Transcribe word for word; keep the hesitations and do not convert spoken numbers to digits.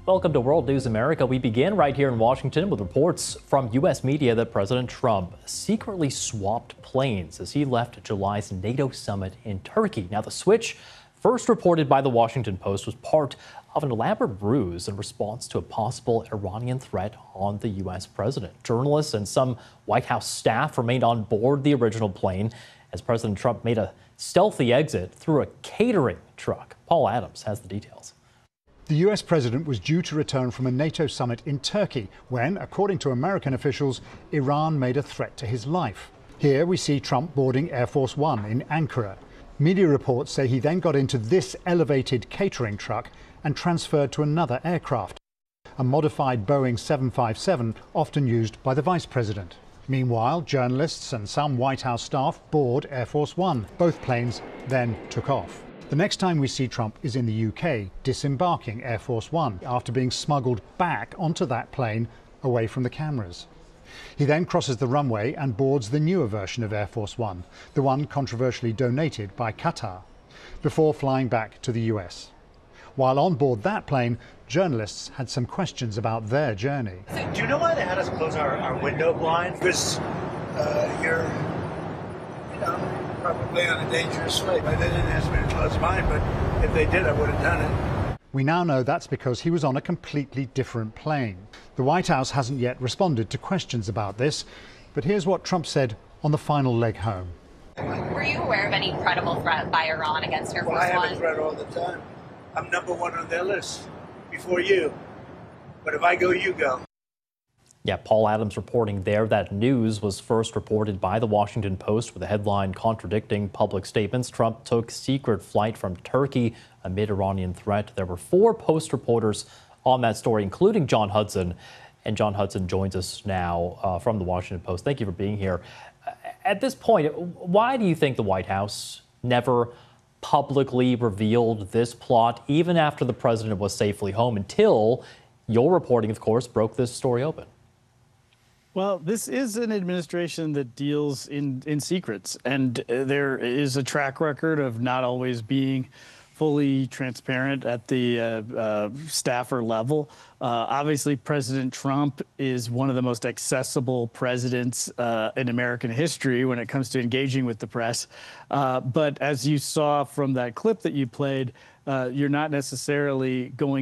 Welcome to World News America. We begin right here in Washington with reports from U S media that President Trump secretly swapped planes as he left July's NATO summit in Turkey. Now, the switch, first reported by the Washington Post, was part of an elaborate ruse in response to a possible Iranian threat on the U S president. Journalists and some White House staff remained on board the original plane as President Trump made a stealthy exit through a catering truck. Paul Adams has the details. The U S president was due to return from a NATO summit in Turkey when, according to American officials, Iran made a threat to his life. Here we see Trump boarding Air Force One in Ankara. Media reports say he then got into this elevated catering truck and transferred to another aircraft, a modified Boeing seven fifty-seven often used by the vice president. Meanwhile, journalists and some White House staff board Air Force One. Both planes then took off. The next time we see Trump is in the U K, disembarking Air Force One after being smuggled back onto that plane away from the cameras. He then crosses the runway and boards the newer version of Air Force One, the one controversially donated by Qatar, before flying back to the U S. While on board that plane, journalists had some questions about their journey. Do you know why they had us close our, our window blinds? Because uh, you're, you know, probably on a dangerous flight. They didn't ask me to close mine, but if they did, I would have done it. We now know that's because he was on a completely different plane. The White House hasn't yet responded to questions about this, but here's what Trump said on the final leg home. Were you aware of any credible threat by Iran against Air Force Well, I have One? a threat all the time. I'm number one on their list before you. But if I go, you go. Yeah, Paul Adams reporting there. That news was first reported by the Washington Post with a headline contradicting public statements. Trump took secret flight from Turkey amid Iranian threat. There were four Post reporters on that story, including John Hudson. And John Hudson joins us now uh, from the Washington Post. Thank you for being here. At this point, why do you think the White House never publicly revealed this plot, even after the president was safely home, until your reporting, of course, broke this story open? Well, this is an administration that deals in, in secrets, and there is a track record of not always being fully transparent at the uh, uh, staffer level. Uh, obviously, President Trump is one of the most accessible presidents uh, in American history when it comes to engaging with the press. Uh, but as you saw from that clip that you played, uh, you're not necessarily going